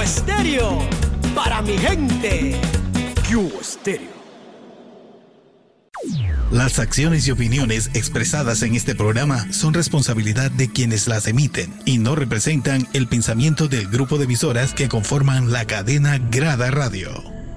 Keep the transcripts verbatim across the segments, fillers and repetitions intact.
Estéreo, para mi gente. Cubo Estéreo. Las acciones y opiniones expresadas en este programa son responsabilidad de quienes las emiten y no representan el pensamiento del grupo de emisoras que conforman la cadena Grada Radio.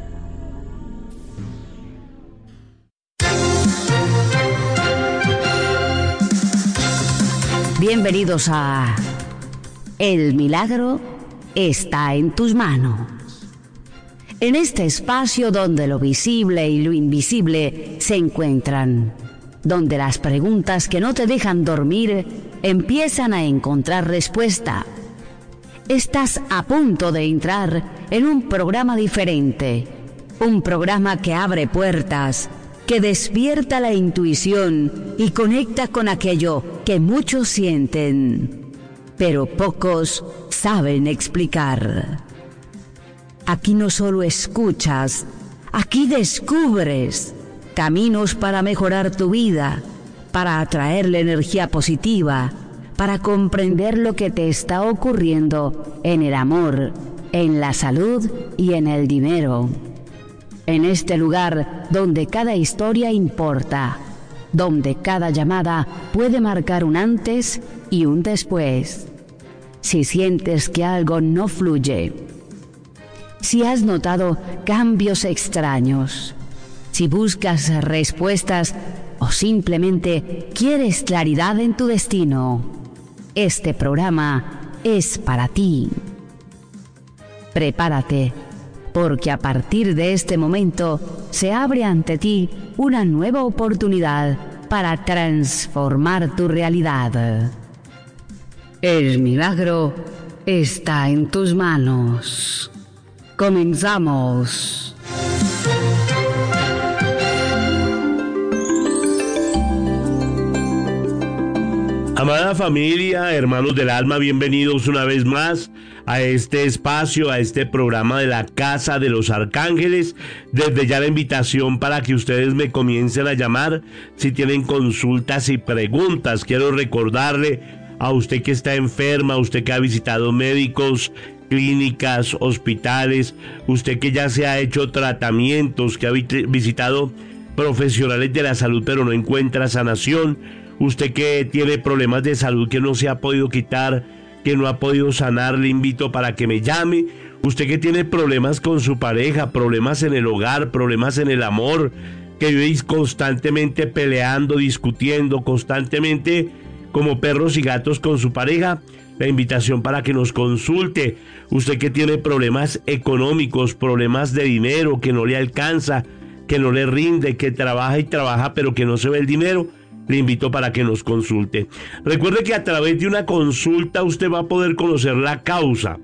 Bienvenidos a El Milagro está en tus manos. En este espacio donde lo visible y lo invisible se encuentran, donde las preguntas que no te dejan dormir empiezan a encontrar respuesta. Estás a punto de entrar en un programa diferente, un programa que abre puertas, que despierta la intuición y conecta con aquello que muchos sienten, pero pocos saben explicar. Aquí no solo escuchas, aquí descubres caminos para mejorar tu vida, para atraerle energía positiva, para comprender lo que te está ocurriendo en el amor, en la salud y en el dinero. En este lugar donde cada historia importa, donde cada llamada puede marcar un antes y un después. Si sientes que algo no fluye, si has notado cambios extraños, si buscas respuestas o simplemente quieres claridad en tu destino, este programa es para ti. Prepárate, porque a partir de este momento se abre ante ti una nueva oportunidad para transformar tu realidad. El milagro está en tus manos. Comenzamos. Amada familia, hermanos del alma, bienvenidos una vez más a este espacio, a este programa de la Casa de los Arcángeles. Desde ya la invitación para que ustedes me comiencen a llamar si tienen consultas y preguntas. Quiero recordarle a usted que está enferma, a usted que ha visitado médicos, clínicas, hospitales, usted que ya se ha hecho tratamientos, que ha visitado profesionales de la salud pero no encuentra sanación, usted que tiene problemas de salud que no se ha podido quitar, que no ha podido sanar, le invito para que me llame. Usted que tiene problemas con su pareja, problemas en el hogar, problemas en el amor, que vive constantemente peleando, discutiendo, constantemente como perros y gatos con su pareja, la invitación para que nos consulte. Usted que tiene problemas económicos, problemas de dinero, que no le alcanza, que no le rinde, que trabaja y trabaja pero que no se ve el dinero, le invito para que nos consulte. Recuerde que a través de una consulta usted va a poder conocer la causa,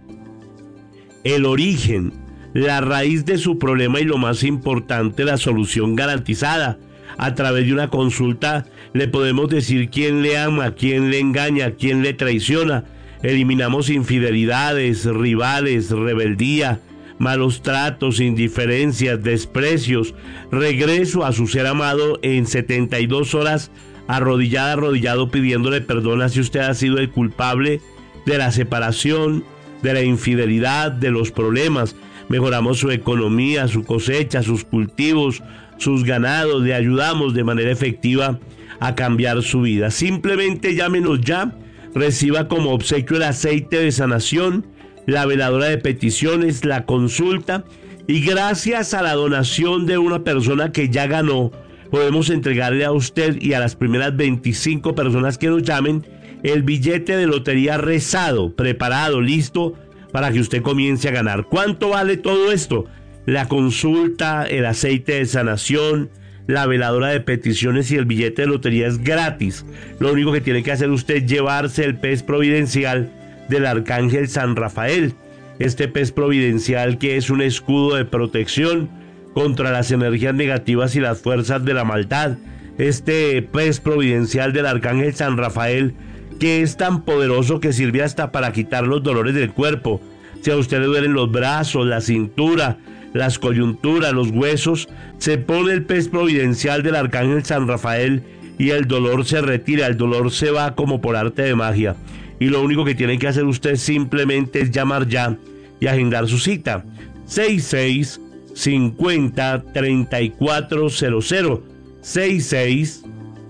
el origen, la raíz de su problema y lo más importante, la solución garantizada. A través de una consulta le podemos decir quién le ama, quién le engaña, quién le traiciona. Eliminamos infidelidades, rivales, rebeldía, malos tratos, indiferencias, desprecios. Regreso a su ser amado en setenta y dos horas, arrodillada, arrodillado, pidiéndole perdón si usted ha sido el culpable de la separación, de la infidelidad, de los problemas. Mejoramos su economía, su cosecha, sus cultivos, sus ganados. Le ayudamos de manera efectiva a cambiar su vida. Simplemente llámenos ya. Reciba como obsequio el aceite de sanación, la veladora de peticiones, la consulta, y gracias a la donación de una persona que ya ganó, podemos entregarle a usted y a las primeras veinticinco personas que nos llamen el billete de lotería rezado, preparado, listo para que usted comience a ganar. ¿Cuánto vale todo esto? La consulta, el aceite de sanación, la veladora de peticiones y el billete de lotería es gratis. Lo único que tiene que hacer usted es llevarse el pez providencial del Arcángel San Rafael. Este pez providencial que es un escudo de protección contra las energías negativas y las fuerzas de la maldad. Este pez providencial del Arcángel San Rafael que es tan poderoso que sirve hasta para quitar los dolores del cuerpo. Si a usted le duelen los brazos, la cintura, las coyunturas, los huesos, se pone el pez providencial del Arcángel San Rafael y el dolor se retira, el dolor se va como por arte de magia. Y lo único que tiene que hacer usted simplemente es llamar ya y agendar su cita. seis seis cincuenta treinta y cuatro cero cero. seis seis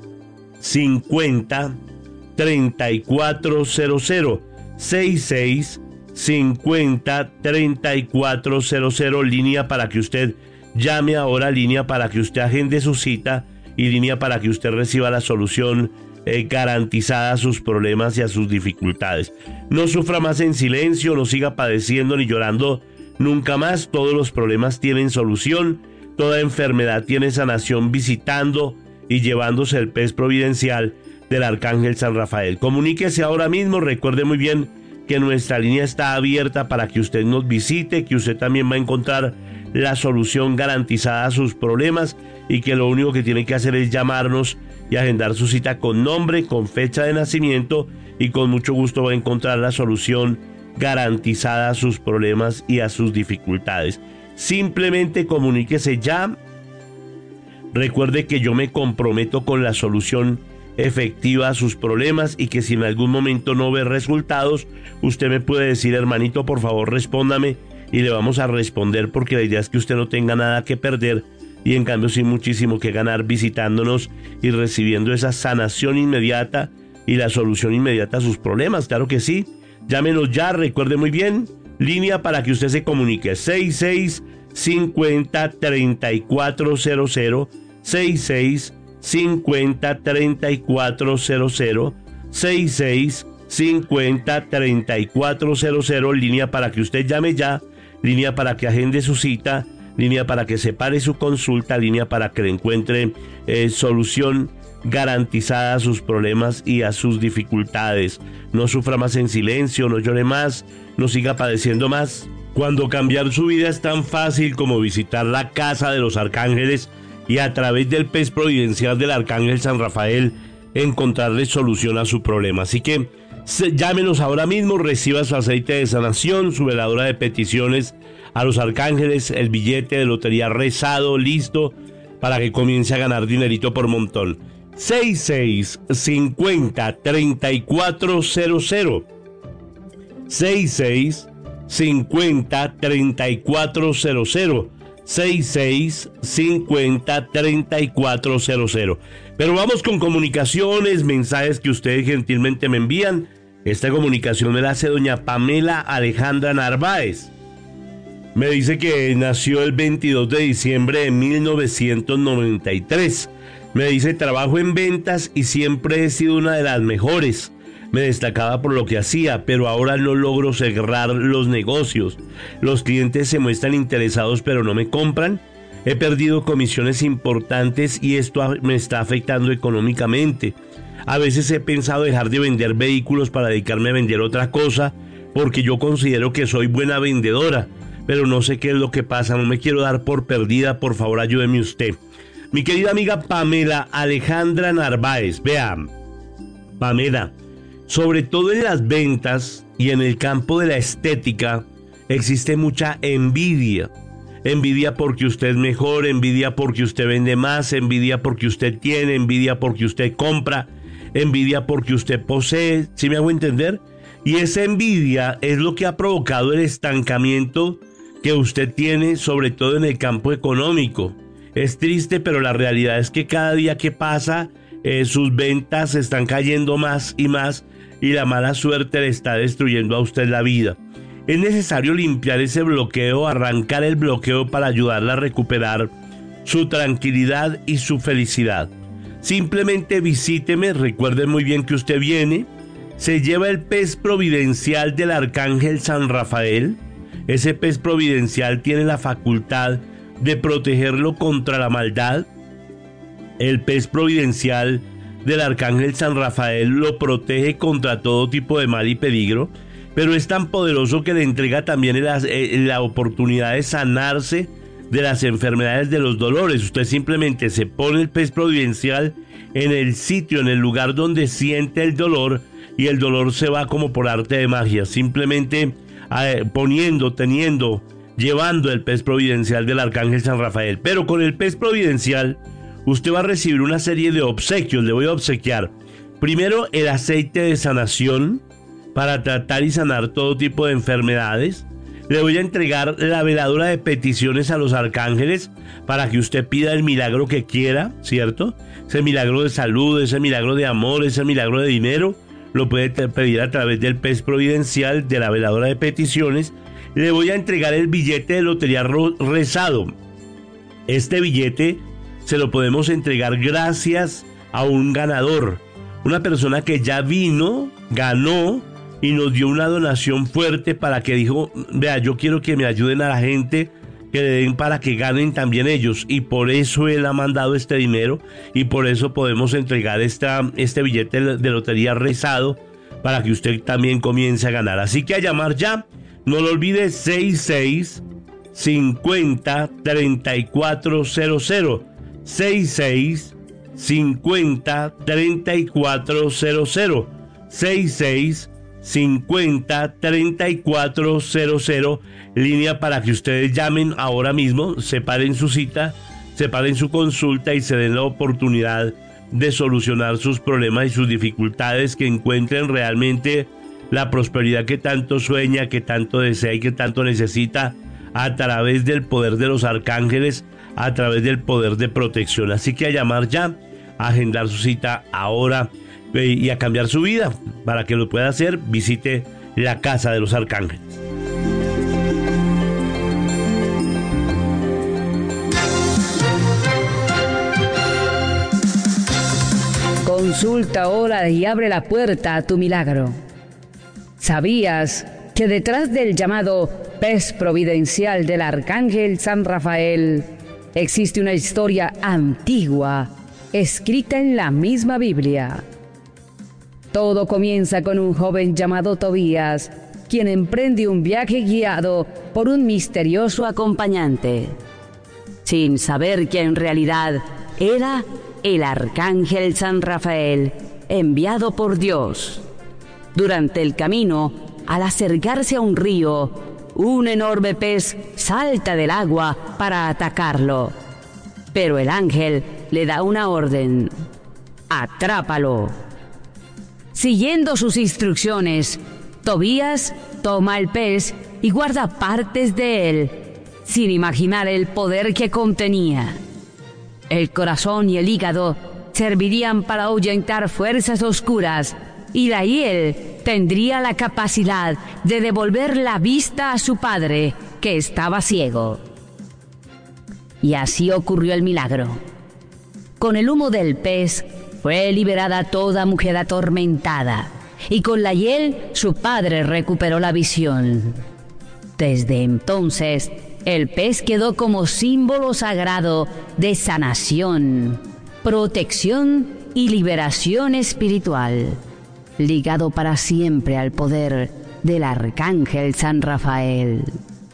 cincuenta treinta y cuatro cero cero. seis seis cincuenta treinta y cuatro cero cero. Línea para que usted llame ahora, línea para que usted agende su cita y línea para que usted reciba la solución eh, garantizada a sus problemas y a sus dificultades. No sufra más en silencio, no siga padeciendo ni llorando nunca más. Todos los problemas tienen solución, toda enfermedad tiene sanación visitando y llevándose el pez providencial del Arcángel San Rafael. Comuníquese ahora mismo, recuerde muy bien que nuestra línea está abierta para que usted nos visite, que usted también va a encontrar la solución garantizada a sus problemas y que lo único que tiene que hacer es llamarnos y agendar su cita con nombre, con fecha de nacimiento y con mucho gusto va a encontrar la solución garantizada a sus problemas y a sus dificultades. Simplemente comuníquese ya. Recuerde que yo me comprometo con la solución efectiva a sus problemas y que si en algún momento no ve resultados, usted me puede decir: hermanito, por favor respóndame, y le vamos a responder, porque la idea es que usted no tenga nada que perder y en cambio sí muchísimo que ganar visitándonos y recibiendo esa sanación inmediata y la solución inmediata a sus problemas. Claro que sí. Llámenos ya, recuerde muy bien, línea para que usted se comunique: seis seis cincuenta treinta y cuatro cero cero. seis seis cincuenta treinta y cuatro cero cero. seis seis cincuenta treinta y cuatro cero cero. Línea para que usted llame ya, línea para que agende su cita, línea para que separe su consulta, línea para que le encuentre eh, solución garantizada a sus problemas y a sus dificultades. No sufra más en silencio, no llore más, no siga padeciendo más. Cuando cambiar su vida es tan fácil como visitar la casa de los arcángeles y a través del pez providencial del Arcángel San Rafael encontrarle solución a su problema. Así que llámenos ahora mismo, reciba su aceite de sanación, su veladora de peticiones a los arcángeles, el billete de lotería rezado, listo, para que comience a ganar dinerito por montón. seis seis cincuenta treinta y cuatro cero cero. seis seis cincuenta treinta y cuatro cero cero. seis seis cincuenta treinta y cuatro cero cero. Pero vamos con comunicaciones, mensajes que ustedes gentilmente me envían. Esta comunicación me la hace doña Pamela Alejandra Narváez. Me dice que nació el veintidós de diciembre de mil novecientos noventa y tres. Me dice: trabajo en ventas y siempre he sido una de las mejores. Me destacaba por lo que hacía, pero ahora no logro cerrar los negocios. Los clientes se muestran interesados pero no me compran. He perdido comisiones importantes y esto me está afectando económicamente. A veces he pensado dejar de vender vehículos para dedicarme a vender otra cosa, porque yo considero que soy buena vendedora, pero no sé qué es lo que pasa, no me quiero dar por perdida, por favor ayúdeme usted. Mi querida amiga Pamela Alejandra Narváez, vea, Pamela, sobre todo en las ventas y en el campo de la estética existe mucha envidia. Envidia porque usted es mejor, envidia porque usted vende más, envidia porque usted tiene, envidia porque usted compra, envidia porque usted posee, ¿sí me hago entender? Y esa envidia es lo que ha provocado el estancamiento que usted tiene, sobre todo en el campo económico. Es triste, pero la realidad es que cada día que pasa, eh, sus ventas están cayendo más y más y la mala suerte le está destruyendo a usted la vida. Es necesario limpiar ese bloqueo, arrancar el bloqueo para ayudarla a recuperar su tranquilidad y su felicidad. Simplemente visíteme, recuerden muy bien que usted viene, se lleva el pez providencial del Arcángel San Rafael. Ese pez providencial tiene la facultad de protegerlo contra la maldad. El pez providencial del Arcángel San Rafael lo protege contra todo tipo de mal y peligro, pero es tan poderoso que le entrega también la, la oportunidad de sanarse de las enfermedades, de los dolores. Usted simplemente se pone el pez providencial en el sitio, en el lugar donde siente el dolor, y el dolor se va como por arte de magia, simplemente eh, poniendo, teniendo, llevando el pez providencial del Arcángel San Rafael. Pero con el pez providencial usted va a recibir una serie de obsequios. Le voy a obsequiar primero el aceite de sanación para tratar y sanar todo tipo de enfermedades. le voy a entregar la veladora de peticiones a los arcángeles para que usted pida el milagro que quiera, ¿cierto? Ese milagro de salud, ese milagro de amor, ese milagro de dinero, lo puede pedir a través del pez providencial, de la veladora de peticiones. Le voy a entregar el billete de lotería rezado. Este billete se lo podemos entregar gracias a un ganador, una persona que ya vino, ganó y nos dio una donación fuerte para que dijo, vea, yo quiero que me ayuden a la gente, que le den para que ganen también ellos, y por eso él ha mandado este dinero y por eso podemos entregar esta, este billete de lotería rezado para que usted también comience a ganar. Así que a llamar ya, no lo olvide, seis seis cincuenta treinta y cuatro cero cero, seis seis cincuenta treinta y cuatro cero cero, seis seis cincuenta treinta y cuatro cero cero, línea para que ustedes llamen ahora mismo, separen su cita, separen su consulta y se den la oportunidad de solucionar sus problemas y sus dificultades, que encuentren realmente la prosperidad que tanto sueña, que tanto desea y que tanto necesita, a través del poder de los arcángeles, a través del poder de protección. Así que a llamar ya, a agendar su cita ahora y a cambiar su vida. Para que lo pueda hacer, visite la Casa de los Arcángeles. Consulta ahora y abre la puerta a tu milagro. ¿Sabías que detrás del llamado pez providencial del Arcángel San Rafael existe una historia antigua escrita en la misma Biblia? Todo comienza con un joven llamado Tobías, quien emprende un viaje guiado por un misterioso acompañante, sin saber que en realidad era el Arcángel San Rafael, enviado por Dios. Durante el camino, al acercarse a un río, un enorme pez salta del agua para atacarlo. Pero el ángel le da una orden: ¡atrápalo! Siguiendo sus instrucciones, Tobías toma el pez y guarda partes de él, sin imaginar el poder que contenía. El corazón y el hígado servirían para ahuyentar fuerzas oscuras, y de ahí él tendría la capacidad de devolver la vista a su padre, que estaba ciego. Y así ocurrió el milagro. Con el humo del pez fue liberada toda mujer atormentada, y con la hiel su padre recuperó la visión. Desde entonces, el pez quedó como símbolo sagrado de sanación, protección y liberación espiritual, ligado para siempre al poder del Arcángel San Rafael.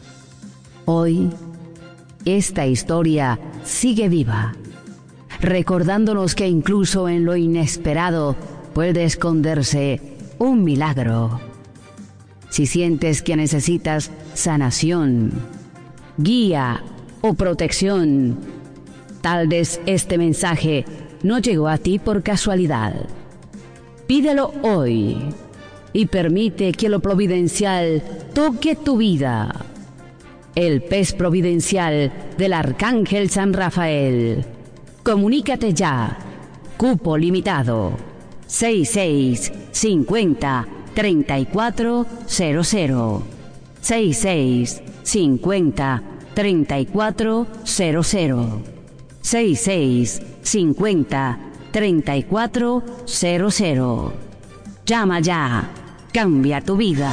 Hoy, esta historia sigue viva, recordándonos que incluso en lo inesperado puede esconderse un milagro. Si sientes que necesitas sanación, guía o protección, tal vez este mensaje no llegó a ti por casualidad. Pídelo hoy y permite que lo providencial toque tu vida. El pez providencial del Arcángel San Rafael. Comunícate ya. Cupo limitado. seis seis cincuenta treinta y cuatro cero cero. seis seis cincuenta treinta y cuatro cero cero. seis seis cincuenta treinta y cuatro cero cero. Llama ya. Cambia tu vida.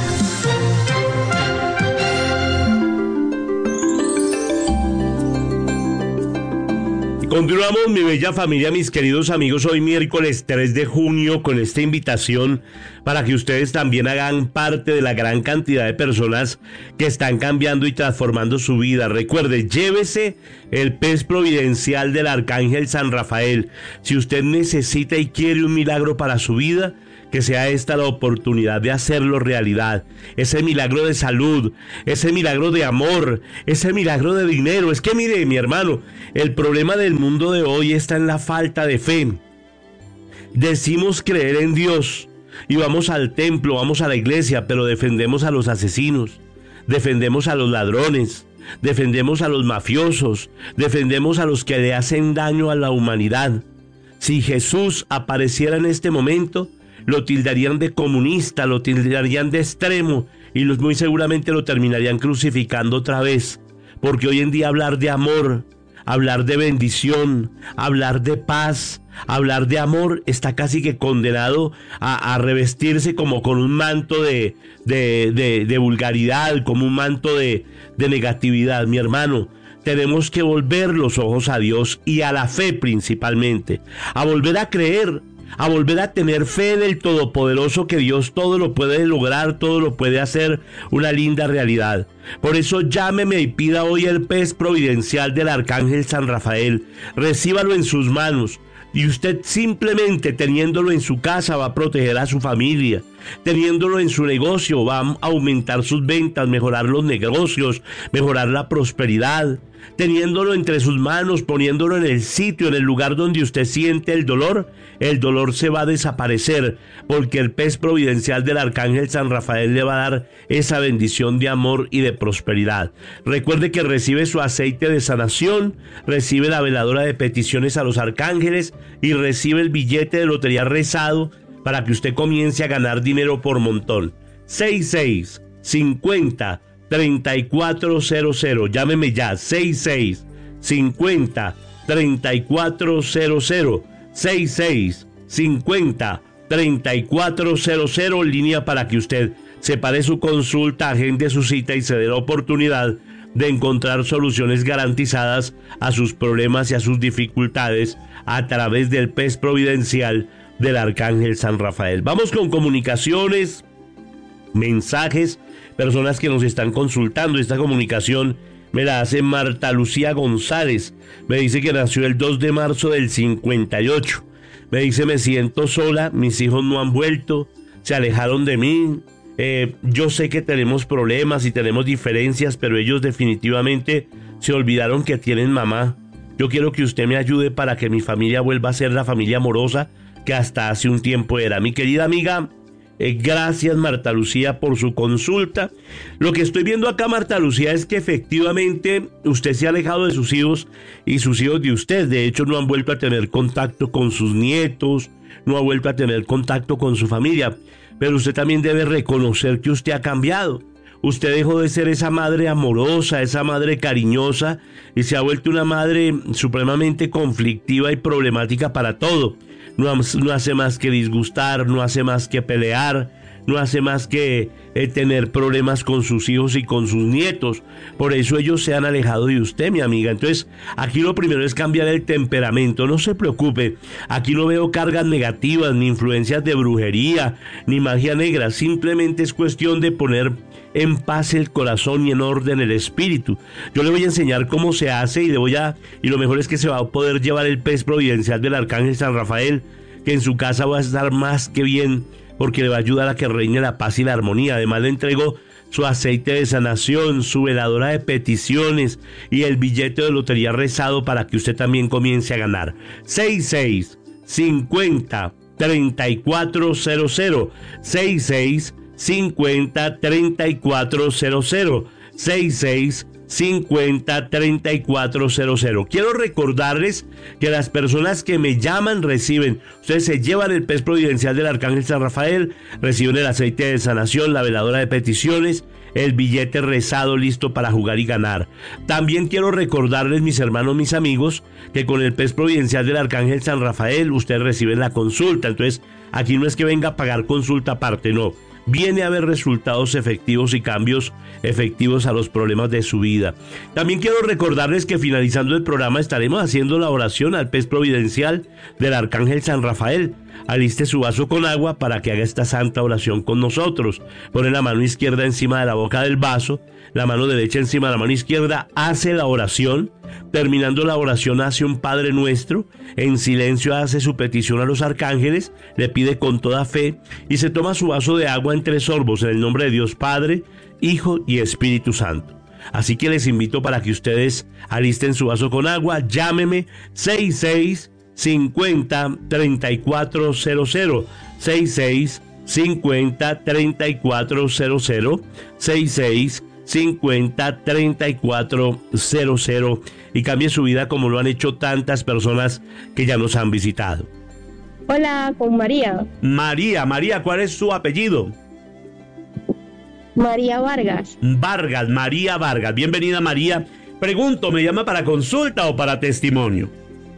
Continuamos, mi bella familia, mis queridos amigos, hoy miércoles tres de junio con esta invitación para que ustedes también hagan parte de la gran cantidad de personas que están cambiando y transformando su vida. Recuerde, llévese el pez providencial del Arcángel San Rafael. Si usted necesita y quiere un milagro para su vida, que sea esta la oportunidad de hacerlo realidad. Ese milagro de salud, ese milagro de amor, ese milagro de dinero. Es que mire, mi hermano, el problema del mundo de hoy está en la falta de fe. Decimos creer en Dios y vamos al templo, vamos a la iglesia, pero defendemos a los asesinos. defendemos a los ladrones, defendemos a los mafiosos, defendemos a los que le hacen daño a la humanidad. Si Jesús apareciera en este momento, lo tildarían de comunista, lo tildarían de extremo y los muy seguramente lo terminarían crucificando otra vez. Porque hoy en día hablar de amor, hablar de bendición, hablar de paz, hablar de amor está casi que condenado a, a revestirse como con un manto de, de, de, de vulgaridad, como un manto de, de negatividad. Mi hermano, tenemos que volver los ojos a Dios y a la fe principalmente, a volver a creer, a volver a tener fe en el Todopoderoso, que Dios todo lo puede lograr, todo lo puede hacer una linda realidad. Por eso llámeme y pida hoy el pez providencial del Arcángel San Rafael. Recíbalo en sus manos. Y usted simplemente teniéndolo en su casa va a proteger a su familia. Teniéndolo en su negocio va a aumentar sus ventas, mejorar los negocios, mejorar la prosperidad. Teniéndolo entre sus manos, poniéndolo en el sitio, en el lugar donde usted siente el dolor, el dolor se va a desaparecer, porque el pez providencial del Arcángel San Rafael le va a dar esa bendición de amor y de prosperidad. Recuerde que recibe su aceite de sanación, recibe la veladora de peticiones a los arcángeles y recibe el billete de lotería rezado para que usted comience a ganar dinero por montón. seis seis cincuenta treinta y cuatro cero cero. Llámeme ya. seis seis cincuenta treinta y cuatro cero cero. seis seis cincuenta treinta y cuatro cero cero. Línea para que usted separe su consulta, agende su cita y se dé la oportunidad de encontrar soluciones garantizadas a sus problemas y a sus dificultades a través del pez providencial del Arcángel San Rafael. Vamos con comunicaciones, mensajes, personas que nos están consultando. Esta comunicación me la hace Marta Lucía González. Me dice que nació el dos de marzo del cincuenta y ocho. Me dice: me siento sola, mis hijos no han vuelto, se alejaron de mí. Eh, yo sé que tenemos problemas y tenemos diferencias, pero ellos definitivamente se olvidaron que tienen mamá. Yo quiero que usted me ayude para que mi familia vuelva a ser la familia amorosa que hasta hace un tiempo era. Mi querida amiga, Eh, gracias Marta Lucía por su consulta. Lo que estoy viendo acá, Marta Lucía, es que efectivamente usted se ha alejado de sus hijos y sus hijos de usted. De hecho, no han vuelto a tener contacto con sus nietos, no ha vuelto a tener contacto con su familia. Pero usted también debe reconocer que usted ha cambiado. Usted dejó de ser esa madre amorosa, esa madre cariñosa, y se ha vuelto una madre supremamente conflictiva y problemática para todo. No, no hace más que disgustar, no hace más que pelear, no hace más que eh, tener problemas con sus hijos y con sus nietos. Por eso ellos se han alejado de usted, mi amiga. Entonces, aquí lo primero es cambiar el temperamento. No se preocupe, aquí no veo cargas negativas, ni influencias de brujería, ni magia negra. Simplemente es cuestión de poner en paz el corazón y en orden el espíritu. Yo le voy a enseñar cómo se hace y le voy a, y lo mejor es que se va a poder llevar el pez providencial del Arcángel San Rafael, que en su casa va a estar más que bien, porque le va a ayudar a que reine la paz y la armonía. Además le entrego su aceite de sanación, su veladora de peticiones y el billete de lotería rezado para que usted también comience a ganar. seis seis cincuenta treinta y cuatro cero cero. seis seis cincuenta treinta y cuatro cero cero. seis seis cincuenta treinta y cuatro cero cero. Quiero recordarles que las personas que me llaman reciben, ustedes se llevan el pez providencial del Arcángel San Rafael, reciben el aceite de sanación, la veladora de peticiones, el billete rezado listo para jugar y ganar. También quiero recordarles, mis hermanos, mis amigos, que con el pez providencial del Arcángel San Rafael ustedes reciben la consulta. Entonces aquí no es que venga a pagar consulta aparte, no. Viene a ver resultados efectivos y cambios efectivos a los problemas de su vida. También quiero recordarles que finalizando el programa estaremos haciendo la oración al pez providencial del Arcángel San Rafael. Aliste su vaso con agua para que haga esta santa oración con nosotros. Pone la mano izquierda encima de la boca del vaso, la mano derecha encima de la mano izquierda, hace la oración. Terminando la oración hace un Padre Nuestro, en silencio hace su petición a los arcángeles, le pide con toda fe y se toma su vaso de agua en tres sorbos en el nombre de Dios Padre, Hijo y Espíritu Santo. Así que les invito para que ustedes alisten su vaso con agua. Llámeme seis seis cincuenta treinta y cuatro cero cero. seis seis cincuenta treinta y cuatro cero cero. seis seis cincuenta, treinta y cuatro cero cero y cambie su vida como lo han hecho tantas personas que ya nos han visitado. Hola, con María. María, María, ¿cuál es su apellido? María Vargas. Vargas, María Vargas. Bienvenida, María. Pregunto, ¿me llama para consulta o para testimonio?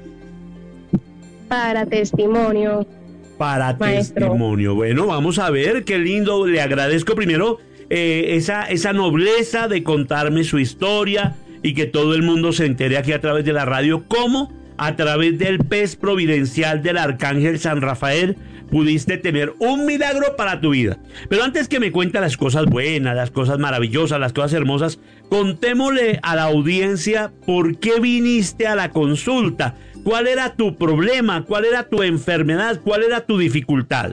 Para testimonio. Para Maestro. testimonio. Bueno, vamos a ver, qué lindo. Le agradezco primero eh, esa, esa nobleza de contarme su historia y que todo el mundo se entere aquí a través de la radio cómo a través del pez providencial del Arcángel San Rafael pudiste tener un milagro para tu vida. Pero antes que me cuente las cosas buenas, las cosas maravillosas, las cosas hermosas, contémosle a la audiencia por qué viniste a la consulta. ¿Cuál era tu problema? ¿Cuál era tu enfermedad? ¿Cuál era tu dificultad?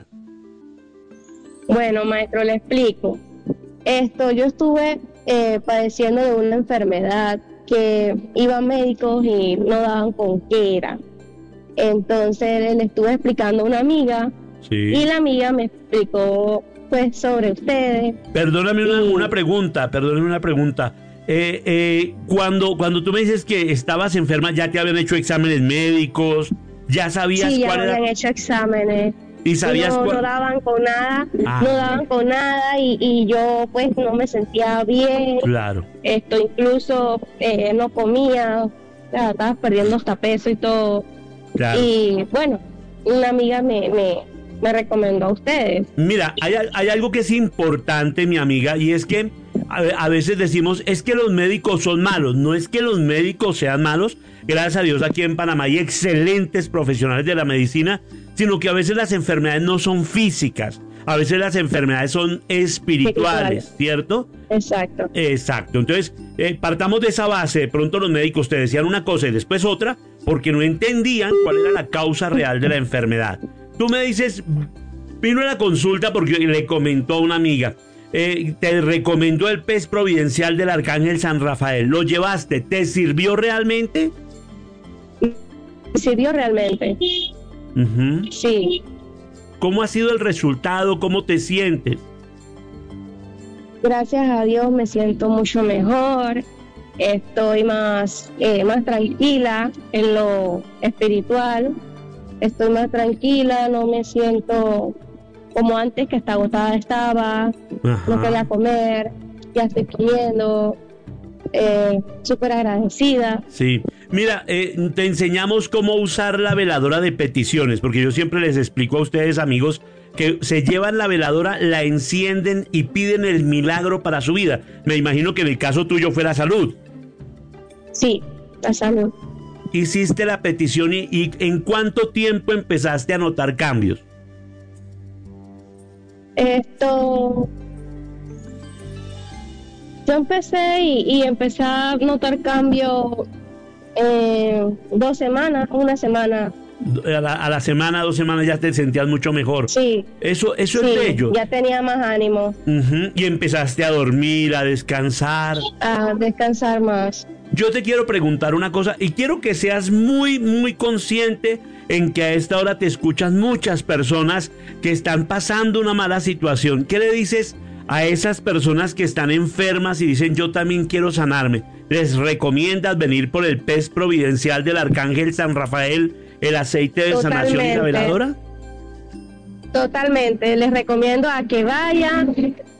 Bueno, maestro, le explico. Esto, yo estuve eh, padeciendo de una enfermedad que iba a médicos y no daban con qué era. Entonces le estuve explicando a una amiga Sí. y la amiga me explicó pues sobre ustedes. Perdóname una, Sí. una pregunta, perdóname una pregunta. Eh, eh, cuando, cuando tú me dices que estabas enferma, ¿ya te habían hecho exámenes médicos? ¿Ya sabías Sí, ya cuál me era? habían hecho exámenes. ¿Y sabías y no, cuál? no daban con nada, Ah. no daban con nada y, y yo pues no me sentía bien. Claro. Esto incluso eh, no comía, o sea, estaba perdiendo hasta peso y todo. Claro. Y bueno, una amiga me, me, me recomendó a ustedes. Mira, hay, hay algo que es importante, mi amiga, y es que a, a veces decimos, es que los médicos son malos. No es que los médicos sean malos. Gracias a Dios aquí en Panamá hay excelentes profesionales de la medicina, sino que a veces las enfermedades no son físicas. A veces las enfermedades son espirituales, Espirituales. ¿cierto? Exacto. Exacto. Entonces, eh, partamos de esa base. De pronto los médicos te decían una cosa y después otra, porque no entendían cuál era la causa real de la enfermedad. Tú me dices, vino a la consulta porque le comentó a una amiga, eh, te recomendó el pez providencial del Arcángel San Rafael. ¿Lo llevaste? ¿Te sirvió realmente? Sirvió realmente. Uh-huh. Sí. ¿Cómo ha sido el resultado? ¿Cómo te sientes? Gracias a Dios me siento mucho mejor. Estoy más, eh, más tranquila en lo espiritual. Estoy más tranquila, no me siento como antes que hasta agotada estaba, Ajá. no quería comer, ya estoy pidiendo, eh, súper agradecida. Sí, mira, eh, te enseñamos cómo usar la veladora de peticiones, porque yo siempre les explico a ustedes, amigos, que se llevan la veladora, la encienden y piden el milagro para su vida. Me imagino que en el caso tuyo fue la salud. Sí, la salud. Hiciste la petición y, y ¿en cuánto tiempo empezaste a notar cambios? Esto... Yo empecé y, y empecé a notar cambio en dos semanas, una semana. A la, a la semana, dos semanas ya te sentías mucho mejor. Sí. Eso, eso sí, es bello. ya tenía más ánimo Uh-huh. Y empezaste a dormir, a descansar. a descansar más. Yo te quiero preguntar una cosa y quiero que seas muy, muy consciente en que a esta hora te escuchan muchas personas que están pasando una mala situación. ¿Qué le dices a esas personas que están enfermas y dicen yo también quiero sanarme? ¿Les recomiendas venir por el pez providencial del Arcángel San Rafael, el aceite de Totalmente. sanación y la veladora? Totalmente, les recomiendo a que vayan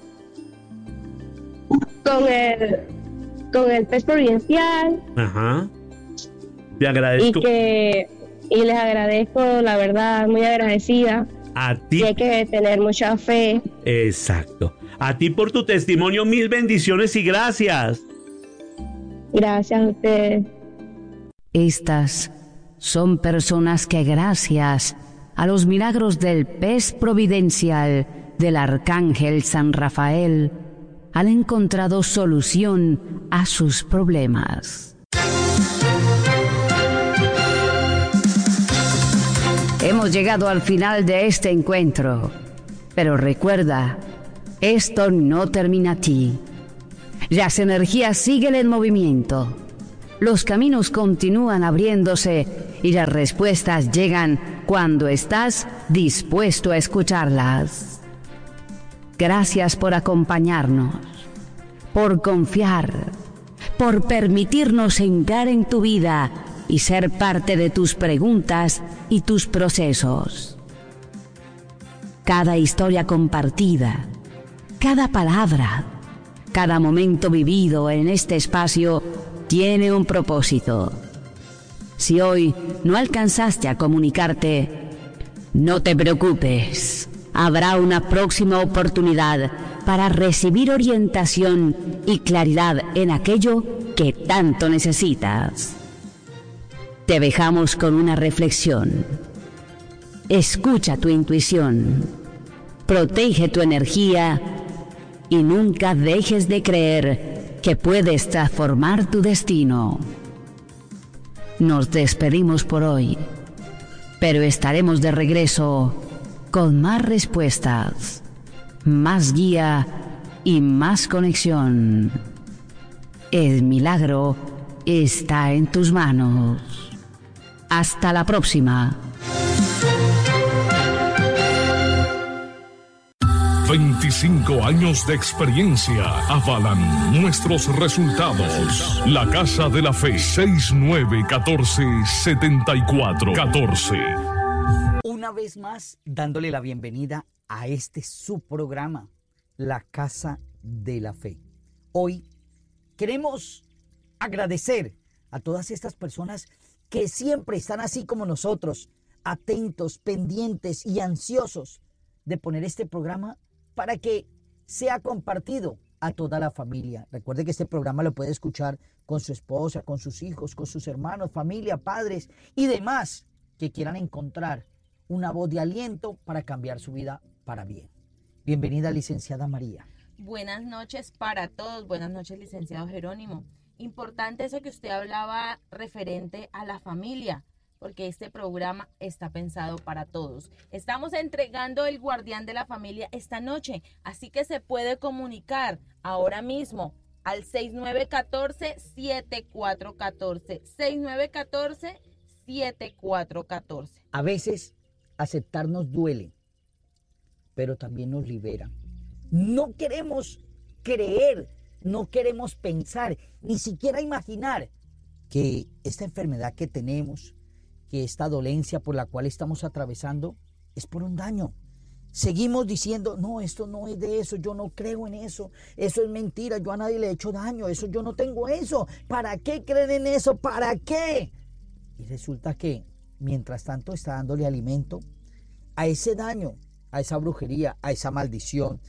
con el con el pez providencial Ajá. Te y agradezco que y les agradezco, la verdad, muy agradecida. a ti. Y hay que tener mucha fe. Exacto. A ti por tu testimonio, mil bendiciones y gracias. Gracias a ustedes. Estas son personas que gracias a los milagros del pez providencial del Arcángel San Rafael han encontrado solución a sus problemas. Hemos llegado al final de este encuentro, pero recuerda, esto no termina aquí. Las energías siguen en movimiento. Los caminos continúan abriéndose y las respuestas llegan cuando estás dispuesto a escucharlas. Gracias por acompañarnos, por confiar, por permitirnos entrar en tu vida y ser parte de tus preguntas y tus procesos. Cada historia compartida, cada palabra, cada momento vivido en este espacio tiene un propósito. Si hoy no alcanzaste a comunicarte, no te preocupes. Habrá una próxima oportunidad para recibir orientación y claridad en aquello que tanto necesitas. Te dejamos con una reflexión. Escucha tu intuición, protege tu energía y nunca dejes de creer que puedes transformar tu destino. Nos despedimos por hoy, pero estaremos de regreso con más respuestas, más guía y más conexión. El milagro está en tus manos. Hasta la próxima. veinticinco años de experiencia avalan nuestros resultados. La Casa de la Fe, seis nueve uno cuatro, siete cuatro uno cuatro. Una vez más, dándole la bienvenida a este su programa, La Casa de la Fe. Hoy queremos agradecer a todas estas personas que siempre están así como nosotros, atentos, pendientes y ansiosos de poner este programa para que sea compartido a toda la familia. Recuerde que este programa lo puede escuchar con su esposa, con sus hijos, con sus hermanos, familia, padres y demás que quieran encontrar una voz de aliento para cambiar su vida para bien. Bienvenida, licenciada María. Buenas noches para todos. Buenas noches, licenciado Jerónimo. Importante eso que usted hablaba referente a la familia, porque este programa está pensado para todos. Estamos entregando el guardián de la familia esta noche, así que se puede comunicar ahora mismo al seis nueve uno cuatro, siete cuatro uno cuatro, seis nueve uno cuatro, siete cuatro uno cuatro. A veces aceptar nos duele, pero también nos libera. No queremos creer, no queremos pensar, ni siquiera imaginar que esta enfermedad que tenemos, que esta dolencia por la cual estamos atravesando es por un daño. Seguimos diciendo, no, esto no es de eso, yo no creo en eso, eso es mentira, yo a nadie le he hecho daño, eso yo no tengo eso, ¿para qué creen en eso? ¿Para qué? Y resulta que mientras tanto está dándole alimento a ese daño, a esa brujería, a esa maldición,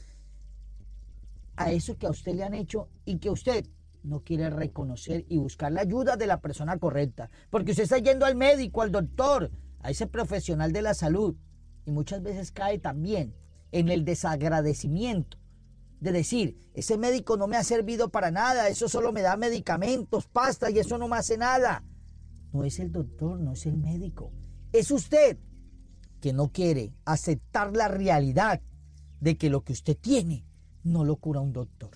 a eso que a usted le han hecho y que usted no quiere reconocer y buscar la ayuda de la persona correcta, porque usted está yendo al médico, al doctor, a ese profesional de la salud, y muchas veces cae también en el desagradecimiento de decir, ese médico no me ha servido para nada, eso solo me da medicamentos, pastas y eso no me hace nada. No es el doctor, no es el médico, es usted que no quiere aceptar la realidad de que lo que usted tiene no lo cura un doctor.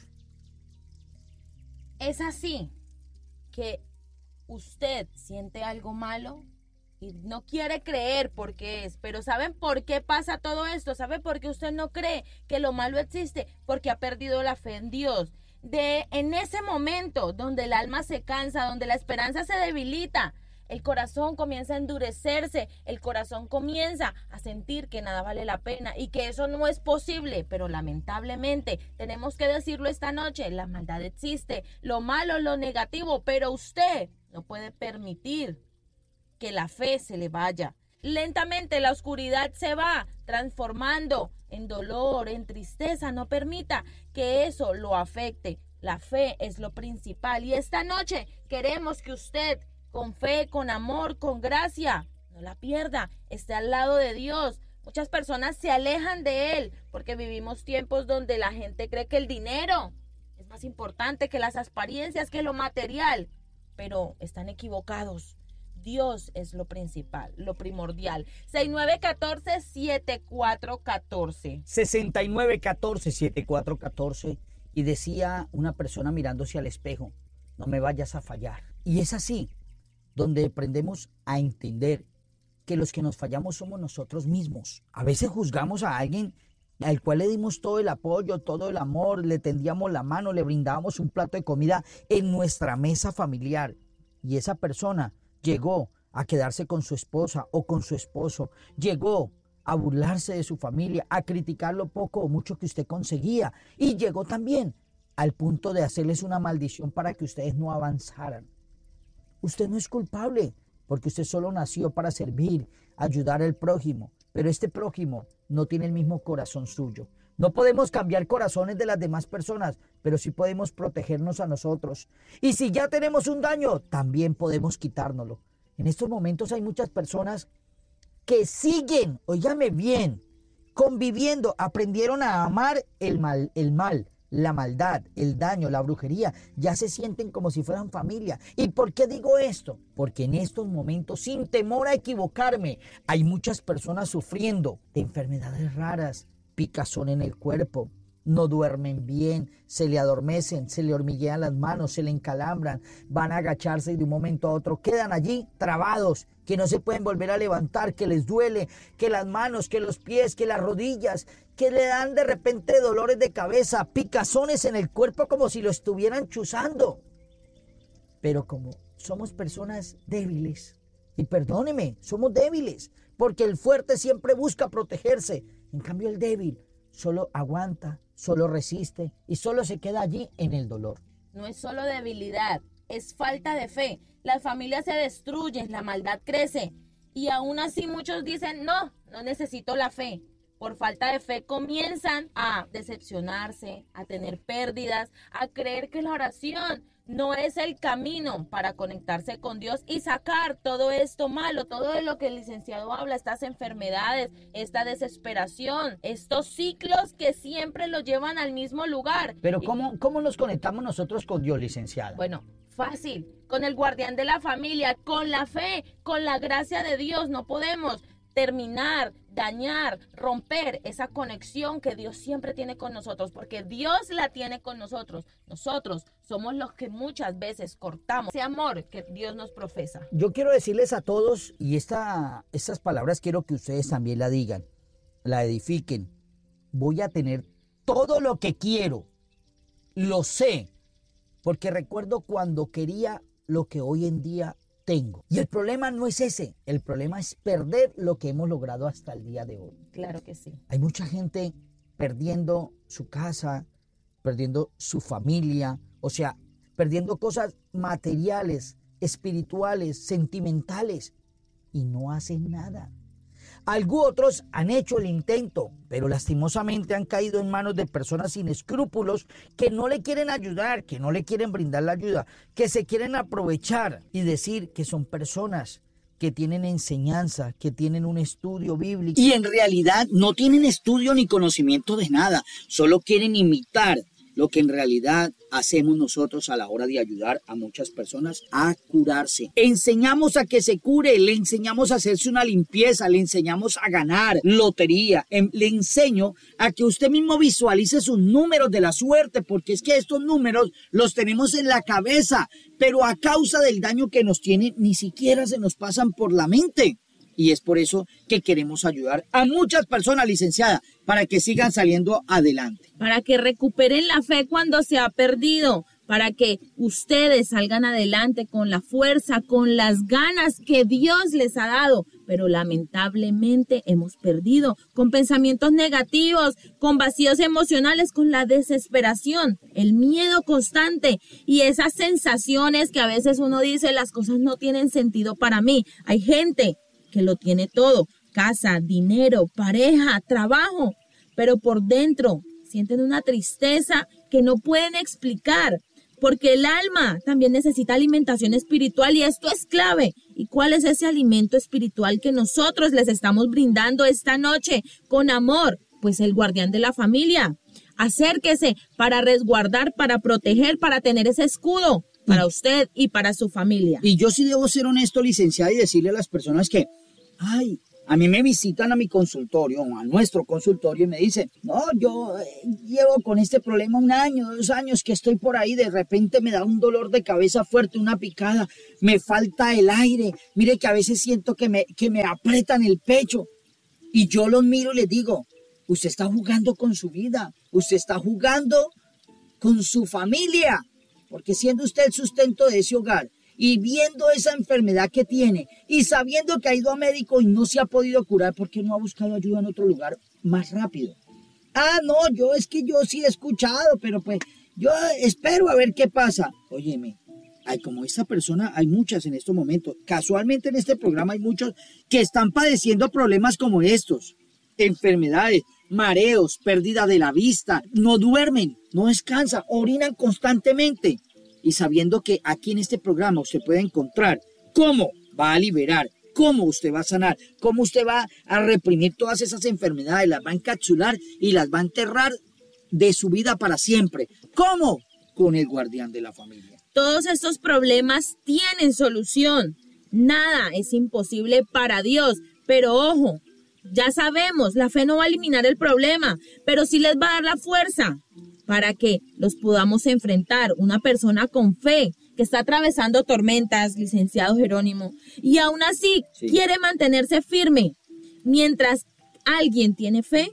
Es así que usted siente algo malo y no quiere creer por qué es, pero ¿saben por qué pasa todo esto? ¿Sabe por qué usted no cree que lo malo existe? Porque ha perdido la fe en Dios. De en ese momento donde el alma se cansa, donde la esperanza se debilita, el corazón comienza a endurecerse, el corazón comienza a sentir que nada vale la pena y que eso no es posible, pero lamentablemente tenemos que decirlo esta noche, la maldad existe, lo malo, lo negativo, pero usted no puede permitir que la fe se le vaya. Lentamente la oscuridad se va transformando en dolor, en tristeza, no permita que eso lo afecte. La fe es lo principal y esta noche queremos que usted con fe, con amor, con gracia, no la pierda, esté al lado de Dios. Muchas personas se alejan de Él porque vivimos tiempos donde la gente cree que el dinero es más importante que las apariencias, que lo material, pero están equivocados. Dios es lo principal, lo primordial. seis nueve uno cuatro, siete cuatro uno cuatro. seis nueve uno cuatro, siete cuatro uno cuatro. Y decía una persona mirándose al espejo, no me vayas a fallar. Y es así donde aprendemos a entender que los que nos fallamos somos nosotros mismos. A veces juzgamos a alguien al cual le dimos todo el apoyo, todo el amor, le tendíamos la mano, le brindábamos un plato de comida en nuestra mesa familiar. Y esa persona llegó a quedarse con su esposa o con su esposo, llegó a burlarse de su familia, a criticar lo poco o mucho que usted conseguía, y llegó también al punto de hacerles una maldición para que ustedes no avanzaran. Usted no es culpable, porque usted solo nació para servir, ayudar al prójimo, pero este prójimo no tiene el mismo corazón suyo. No podemos cambiar corazones de las demás personas, pero sí podemos protegernos a nosotros. Y si ya tenemos un daño, también podemos quitárnoslo. En estos momentos hay muchas personas que siguen, óigame bien, conviviendo, aprendieron a amar el mal, el mal, la maldad, el daño, la brujería. Ya se sienten como si fueran familia. ¿Y por qué digo esto? Porque en estos momentos, sin temor a equivocarme, hay muchas personas sufriendo de enfermedades raras, picazón en el cuerpo, no duermen bien, se le adormecen, se le hormiguean las manos, se le encalambran, van a agacharse y de un momento a otro quedan allí trabados, que no se pueden volver a levantar, que les duele, que las manos, que los pies, que las rodillas, que le dan de repente dolores de cabeza, picazones en el cuerpo como si lo estuvieran chuzando. Pero como somos personas débiles, y perdóneme, somos débiles, porque el fuerte siempre busca protegerse, en cambio el débil solo aguanta, solo resiste y solo se queda allí en el dolor. No es solo debilidad, es falta de fe. Las familias se destruyen, la maldad crece y aún así muchos dicen, no, no necesito la fe. Por falta de fe comienzan a decepcionarse, a tener pérdidas, a creer que la oración no es el camino para conectarse con Dios y sacar todo esto malo, todo de lo que el licenciado habla, estas enfermedades, esta desesperación, estos ciclos que siempre los llevan al mismo lugar. Pero ¿cómo, cómo nos conectamos nosotros con Dios, licenciada? Bueno, fácil, con el guardián de la familia, con la fe, con la gracia de Dios. No podemos terminar, dañar, romper esa conexión que Dios siempre tiene con nosotros, porque Dios la tiene con nosotros. Nosotros somos los que muchas veces cortamos ese amor que Dios nos profesa. Yo quiero decirles a todos, y esta, estas palabras quiero que ustedes también la digan, la edifiquen. Voy a tener todo lo que quiero, lo sé, porque recuerdo cuando quería lo que hoy en día tengo. Y el problema no es ese, el problema es perder lo que hemos logrado hasta el día de hoy. Claro que sí. Hay mucha gente perdiendo su casa, perdiendo su familia, o sea, perdiendo cosas materiales, espirituales, sentimentales, y no hacen nada. Algunos otros han hecho el intento, pero lastimosamente han caído en manos de personas sin escrúpulos que no le quieren ayudar, que no le quieren brindar la ayuda, que se quieren aprovechar y decir que son personas que tienen enseñanza, que tienen un estudio bíblico. Y en realidad no tienen estudio ni conocimiento de nada, solo quieren imitar lo que en realidad hacemos nosotros a la hora de ayudar a muchas personas a curarse. Enseñamos a que se cure, le enseñamos a hacerse una limpieza, le enseñamos a ganar lotería, le enseño a que usted mismo visualice sus números de la suerte, porque es que estos números los tenemos en la cabeza, pero a causa del daño que nos tienen, ni siquiera se nos pasan por la mente. Y es por eso que queremos ayudar a muchas personas, licenciada, para que sigan saliendo adelante. Para que recuperen la fe cuando se ha perdido, para que ustedes salgan adelante con la fuerza, con las ganas que Dios les ha dado. Pero lamentablemente hemos perdido con pensamientos negativos, con vacíos emocionales, con la desesperación, el miedo constante y esas sensaciones que a veces uno dice, las cosas no tienen sentido para mí. Hay gente que lo tiene todo, casa, dinero, pareja, trabajo, pero por dentro sienten una tristeza que no pueden explicar, porque el alma también necesita alimentación espiritual y esto es clave. ¿Y cuál es ese alimento espiritual que nosotros les estamos brindando esta noche con amor? Pues el guardián de la familia. Acérquese para resguardar, para proteger, para tener ese escudo para usted y para su familia. Y yo sí debo ser honesto, licenciada, y decirle a las personas que, ay, a mí me visitan a mi consultorio, a nuestro consultorio, y me dicen, no, yo eh, llevo con este problema un año, dos años que estoy por ahí, de repente me da un dolor de cabeza fuerte, una picada, me falta el aire, mire que a veces siento que me, que me apretan el pecho, y yo los miro y les digo, usted está jugando con su vida, usted está jugando con su familia, porque siendo usted el sustento de ese hogar y viendo esa enfermedad que tiene y sabiendo que ha ido a médico y no se ha podido curar, ¿por qué no ha buscado ayuda en otro lugar más rápido? Ah, no, yo es que yo sí he escuchado, pero pues yo espero a ver qué pasa. Óyeme, hay como esta persona, hay muchas en estos momentos. Casualmente en este programa hay muchos que están padeciendo problemas como estos. Enfermedades, mareos, pérdida de la vista, no duermen, no descansan, orinan constantemente. Y sabiendo que aquí en este programa usted puede encontrar cómo va a liberar, cómo usted va a sanar, cómo usted va a reprimir todas esas enfermedades, las va a encapsular y las va a enterrar de su vida para siempre. ¿Cómo? Con el guardián de la familia. Todos estos problemas tienen solución. Nada es imposible para Dios, pero ojo, ya sabemos, la fe no va a eliminar el problema, pero sí les va a dar la fuerza para que los podamos enfrentar. Una persona con fe que está atravesando tormentas, licenciado Jerónimo, y aún así sí. quiere mantenerse firme. Mientras alguien tiene fe,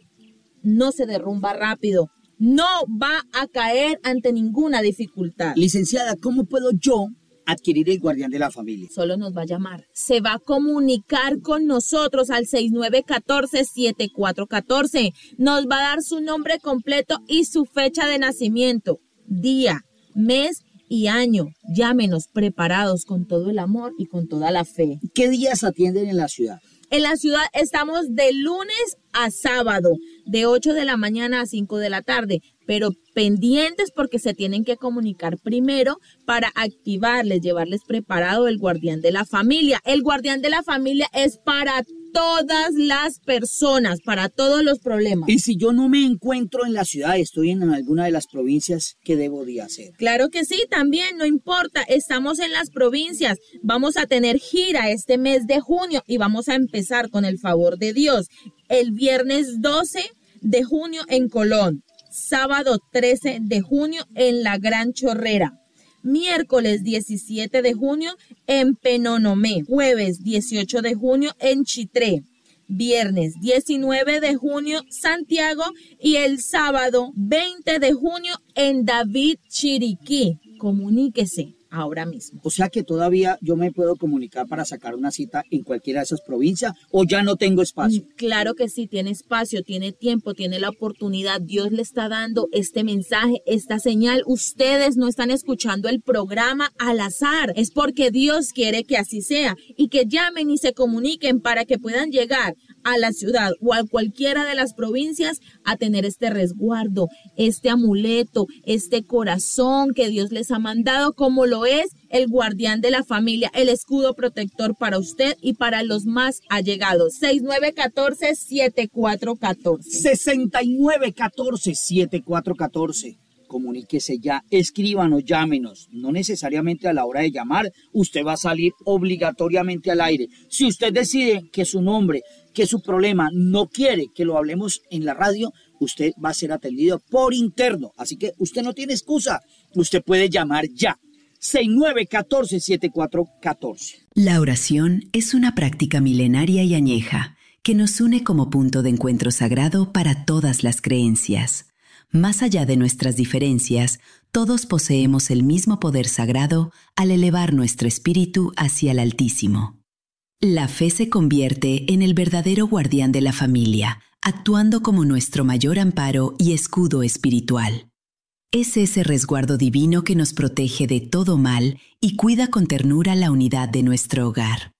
no se derrumba rápido, no va a caer ante ninguna dificultad. Licenciada, ¿cómo puedo yo adquirir el guardián de la familia? Solo nos va a llamar. Se va a comunicar con nosotros al seis nueve uno cuatro, siete cuatro uno cuatro. Nos va a dar su nombre completo y su fecha de nacimiento, día, mes y año. Llámenos preparados con todo el amor y con toda la fe. ¿Qué días atienden en la ciudad? En la ciudad estamos de lunes a sábado, de ocho de la mañana a cinco de la tarde, pero pendientes porque se tienen que comunicar primero para activarles, llevarles preparado el guardián de la familia. El guardián de la familia es para todas las personas, para todos los problemas. Y si yo no me encuentro en la ciudad, estoy en alguna de las provincias, ¿qué debo de hacer? Claro que sí, también, no importa, estamos en las provincias, vamos a tener gira este mes de junio y vamos a empezar con el favor de Dios. El viernes doce de junio en Colón, sábado trece de junio en La Gran Chorrera, miércoles diecisiete de junio en Penonomé, jueves dieciocho de junio en Chitré, viernes diecinueve de junio Santiago y el sábado veinte de junio en David Chiriquí. Comuníquese ahora mismo. O sea que todavía yo me puedo comunicar para sacar una cita en cualquiera de esas provincias, o ya no tengo espacio. Claro que sí, tiene espacio, tiene tiempo, tiene la oportunidad. Dios le está dando este mensaje, esta señal. Ustedes no están escuchando el programa al azar, es porque Dios quiere que así sea y que llamen y se comuniquen para que puedan llegar a la ciudad o a cualquiera de las provincias a tener este resguardo, este amuleto, este corazón que Dios les ha mandado, como lo es el guardián de la familia, el escudo protector para usted y para los más allegados. seis nueve uno cuatro, siete cuatro uno cuatro. seis nueve uno cuatro, siete cuatro uno cuatro. Comuníquese ya, escríbanos, llámenos. No necesariamente a la hora de llamar, usted va a salir obligatoriamente al aire. Si usted decide que su nombre, que su problema no quiere que lo hablemos en la radio, usted va a ser atendido por interno. Así que usted no tiene excusa. Usted puede llamar ya. seis nueve uno cuatro, siete cuatro uno cuatro. La oración es una práctica milenaria y añeja que nos une como punto de encuentro sagrado para todas las creencias. Más allá de nuestras diferencias, todos poseemos el mismo poder sagrado al elevar nuestro espíritu hacia el Altísimo. La fe se convierte en el verdadero guardián de la familia, actuando como nuestro mayor amparo y escudo espiritual. Es ese resguardo divino que nos protege de todo mal y cuida con ternura la unidad de nuestro hogar.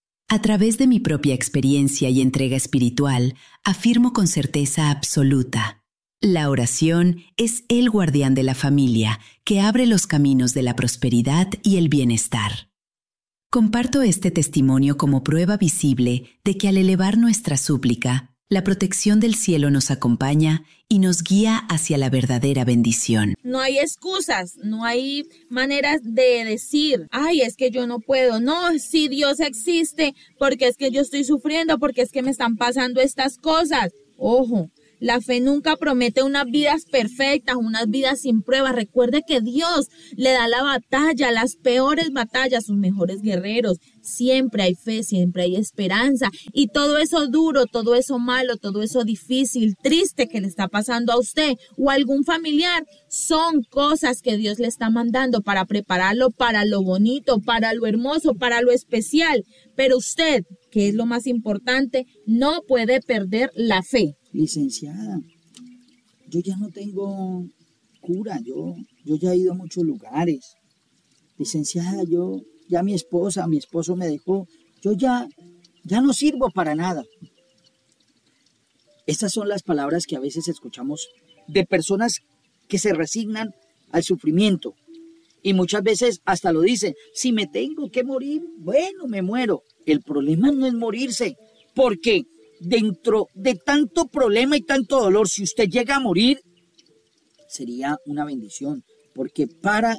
A través de mi propia experiencia y entrega espiritual, afirmo con certeza absoluta: la oración es el guardián de la familia que abre los caminos de la prosperidad y el bienestar. Comparto este testimonio como prueba visible de que al elevar nuestra súplica, la protección del cielo nos acompaña y nos guía hacia la verdadera bendición. No hay excusas, no hay maneras de decir, ay, es que yo no puedo. No, si Dios existe, porque es que yo estoy sufriendo, porque es que me están pasando estas cosas. Ojo, La fe nunca promete unas vidas perfectas, unas vidas sin pruebas. Recuerde que Dios le da la batalla, las peores batallas, sus mejores guerreros. Siempre hay fe, siempre hay esperanza. Y todo eso duro, todo eso malo, todo eso difícil, triste que le está pasando a usted o a algún familiar, son cosas que Dios le está mandando para prepararlo para lo bonito, para lo hermoso, para lo especial. Pero usted, que es lo más importante, no puede perder la fe. Licenciada, yo ya no tengo cura, yo, yo ya he ido a muchos lugares. Licenciada, yo, ya mi esposa, mi esposo me dejó, yo ya, ya no sirvo para nada. Estas son las palabras que a veces escuchamos de personas que se resignan al sufrimiento. Y muchas veces hasta lo dicen, si me tengo que morir, bueno, me muero. El problema no es morirse, porque dentro de tanto problema y tanto dolor, si usted llega a morir, sería una bendición, porque para,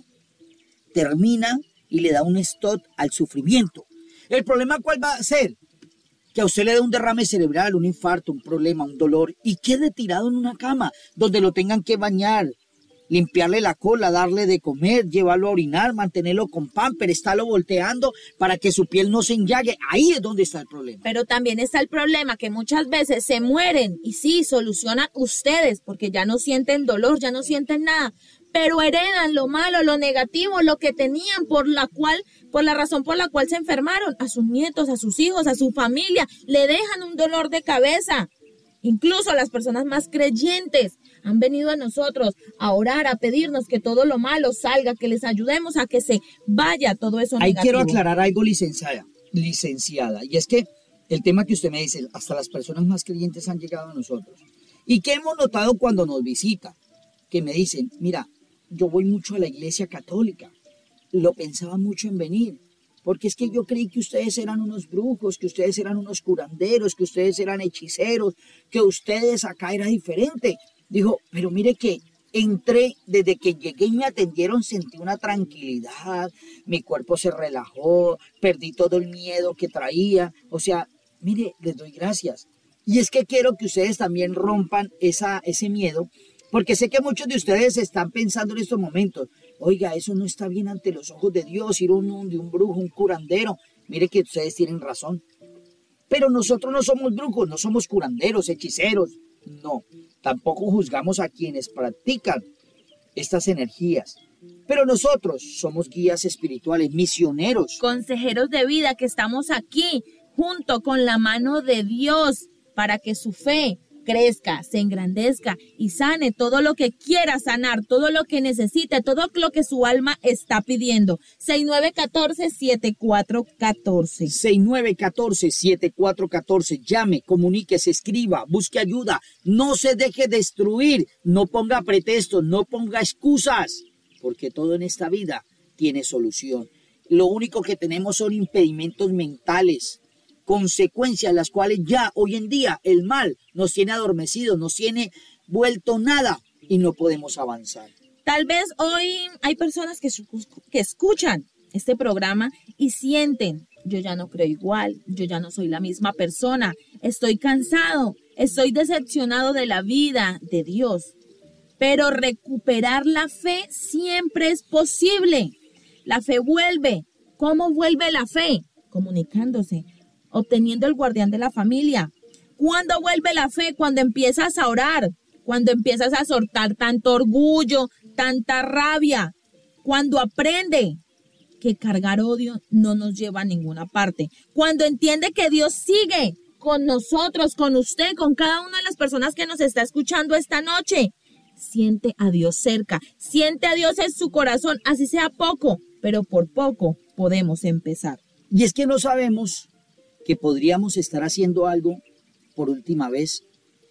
termina y le da un stop al sufrimiento. ¿El problema cuál va a ser? Que a usted le dé un derrame cerebral, un infarto, un problema, un dolor, y quede tirado en una cama, donde lo tengan que bañar, limpiarle la cola, darle de comer, llevarlo a orinar, mantenerlo con pamper, estarlo volteando para que su piel no se enllague. Ahí es donde está el problema. Pero también está el problema que muchas veces se mueren y sí, solucionan ustedes porque ya no sienten dolor, ya no sienten nada, pero heredan lo malo, lo negativo, lo que tenían por la cual, por la razón por la cual se enfermaron, a sus nietos, a sus hijos, a su familia, le dejan un dolor de cabeza. Incluso las personas más creyentes han venido a nosotros a orar, a pedirnos que todo lo malo salga, que les ayudemos a que se vaya todo eso negativo. Ahí quiero aclarar algo, licenciada, licenciada, y es que el tema que usted me dice, hasta las personas más creyentes han llegado a nosotros. ¿Y qué hemos notado cuando nos visitan? Que me dicen, mira, yo voy mucho a la iglesia católica, lo pensaba mucho en venir, porque es que yo creí que ustedes eran unos brujos, que ustedes eran unos curanderos, que ustedes eran hechiceros, que ustedes acá era diferente. Dijo, pero mire que entré, desde que llegué y me atendieron, sentí una tranquilidad, mi cuerpo se relajó, perdí todo el miedo que traía. O sea, mire, les doy gracias. Y es que quiero que ustedes también rompan esa, ese miedo, porque sé que muchos de ustedes están pensando en estos momentos, oiga, eso no está bien ante los ojos de Dios, ir a un, de un brujo, un curandero. Mire que ustedes tienen razón. Pero nosotros no somos brujos, no somos curanderos, hechiceros. No, tampoco juzgamos a quienes practican estas energías. Pero nosotros somos guías espirituales, misioneros. Consejeros de vida que estamos aquí junto con la mano de Dios para que su fe crezca, se engrandezca y sane todo lo que quiera sanar, todo lo que necesite, todo lo que su alma está pidiendo. seis nueve uno cuatro, siete cuatro uno cuatro. seis nueve uno cuatro, siete cuatro uno cuatro. Llame, comuníquese, escriba, busque ayuda. No se deje destruir, no ponga pretextos, no ponga excusas, porque todo en esta vida tiene solución. Lo único que tenemos son impedimentos mentales, consecuencias las cuales ya hoy en día el mal nos tiene adormecidos, nos tiene vuelto nada y no podemos avanzar. Tal vez hoy hay personas que, que escuchan este programa y sienten, yo ya no creo igual, yo ya no soy la misma persona, estoy cansado, estoy decepcionado de la vida, de Dios. Pero recuperar la fe siempre es posible. La fe vuelve. ¿Cómo vuelve la fe? Comunicándose, obteniendo el guardián de la familia. ¿Cuándo vuelve la fe? Cuando empiezas a orar, cuando empiezas a soltar tanto orgullo, tanta rabia, cuando aprende que cargar odio no nos lleva a ninguna parte, cuando entiende que Dios sigue con nosotros, con usted, con cada una de las personas que nos está escuchando esta noche. Siente a Dios cerca, siente a Dios en su corazón, así sea poco, pero por poco podemos empezar. Y es que no sabemos que podríamos estar haciendo algo por última vez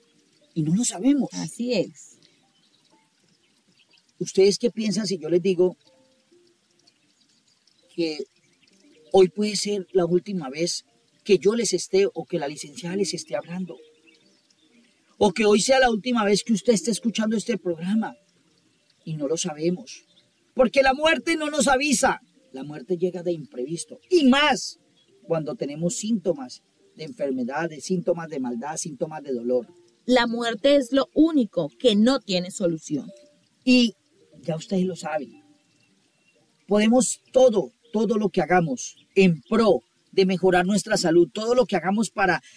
y no lo sabemos. Así es. ¿Ustedes qué piensan si yo les digo que hoy puede ser la última vez que yo les esté o que la licenciada les esté hablando? O que hoy sea la última vez que usted esté escuchando este programa y no lo sabemos. Porque la muerte no nos avisa. La muerte llega de imprevisto. Y más cuando tenemos síntomas de enfermedades, síntomas de maldad, síntomas de dolor. la muerte es lo único que no tiene solución. Y ya ustedes lo saben, podemos todo, todo lo que hagamos en pro de mejorar nuestra salud, todo lo que hagamos para